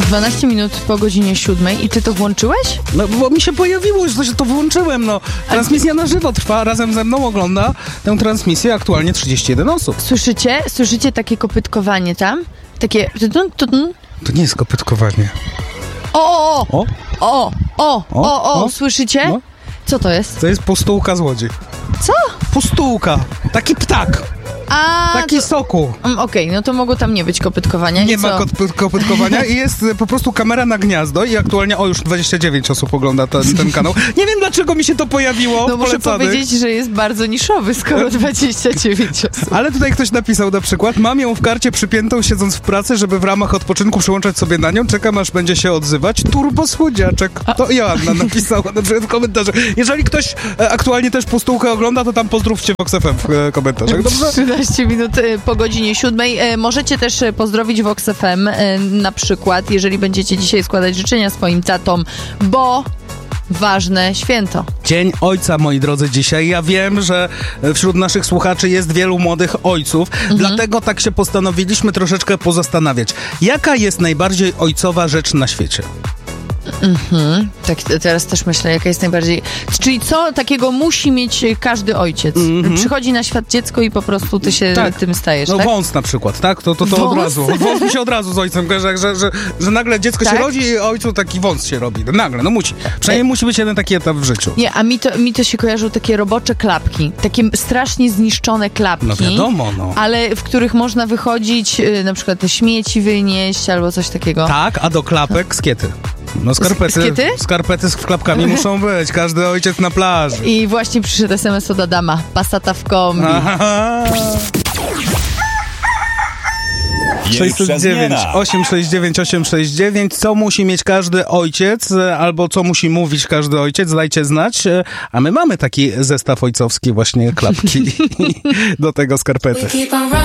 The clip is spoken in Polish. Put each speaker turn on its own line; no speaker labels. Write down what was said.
12 minut po godzinie 7 i ty to włączyłeś?
No, bo mi się pojawiło, że to wyłączyłem, no. Transmisja na żywo trwa, razem ze mną ogląda tę transmisję aktualnie 31 osób.
Słyszycie takie kopytkowanie tam? Takie...
To nie jest kopytkowanie.
O, słyszycie?
No.
Co to jest?
To jest pustułka złodziej.
Co?
Pustułka. Taki ptak. Taki soku.
Okej, no to mogło tam nie być kopytkowania.
Nie ma kopytkowania i jest po prostu kamera na gniazdo i aktualnie, już 29 osób ogląda ten kanał. Nie wiem, dlaczego mi się to pojawiło.
No muszę powiedzieć, że jest bardzo niszowy, skoro 29 osób.
Ale tutaj ktoś napisał na przykład: mam ją w karcie przypiętą siedząc w pracy, żeby w ramach odpoczynku przyłączać sobie na nią. Czekam, aż będzie się odzywać. Turbo słodziaczek. To Joanna napisała na przykład w komentarzu. Jeżeli ktoś aktualnie też pustułkę ogląda, to tam pozdrówcie Vox FM w komentarzach. Dobrze?
13 minut po godzinie 7. Możecie też pozdrowić Vox FM na przykład, jeżeli będziecie dzisiaj składać życzenia swoim tatom, bo ważne święto.
Dzień Ojca, moi drodzy, dzisiaj. Ja wiem, że wśród naszych słuchaczy jest wielu młodych ojców, dlatego tak się postanowiliśmy troszeczkę pozastanawiać. Jaka jest najbardziej ojcowa rzecz na świecie?
Tak, teraz też myślę, jaka jest najbardziej... Czyli co takiego musi mieć każdy ojciec? Przychodzi na świat dziecko i po prostu ty się tym stajesz,
no,
tak?
Wąs na przykład, tak? To od razu. Wąs mi się od razu z ojcem kojarzy, że nagle dziecko się rodzi i ojcu taki wąs się robi. Nagle, no musi. Przynajmniej musi być jeden taki etap w życiu.
Nie, a mi to się kojarzą takie robocze klapki. Takie strasznie zniszczone klapki.
No wiadomo, no.
Ale w których można wychodzić, na przykład te śmieci wynieść albo coś takiego.
Tak, a do klapek skiety. No skarpety z klapkami muszą być. Każdy ojciec na plaży.
I właśnie przyszedł SMS od Adama. Passata w kombi.
609 869 869. Co musi mieć każdy ojciec, albo co musi mówić każdy ojciec, dajcie znać. A my mamy taki zestaw ojcowski, właśnie klapki do tego skarpety.